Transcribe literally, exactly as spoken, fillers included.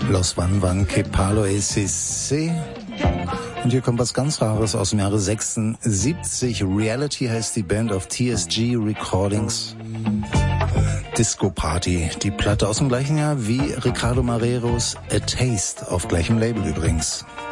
Los Van Van que Palo S C. Und hier kommt was ganz Rares aus dem Jahre sechsundsiebzig. Reality heißt die Band auf T S G Recordings. Disco Party, die Platte aus dem gleichen Jahr wie Ricardo Marreros A Taste, auf gleichem Label übrigens.